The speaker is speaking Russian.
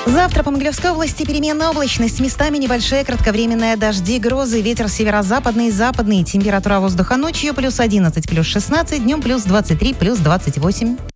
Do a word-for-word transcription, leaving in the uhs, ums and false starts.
Завтра по Могилевской области переменная облачность. Местами небольшие кратковременные дожди, грозы. Ветер северо-западный, западный. Температура воздуха ночью плюс одиннадцать, плюс шестнадцать. Днем плюс двадцать три, плюс двадцать восемь.